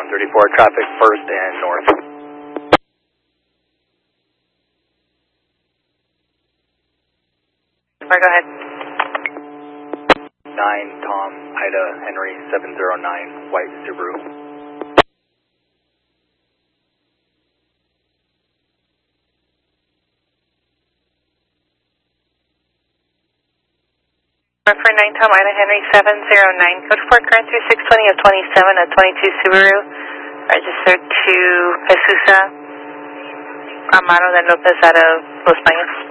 34 traffic, first and north. Go ahead. 9 Tom, Ida, Henry, 709, white Subaru. For 9 Tom, Ida, Henry, 709, code 4, current 3620 of 27 of 22 Subaru, registered to Jesus Amaro de Lopez out of Los Baños.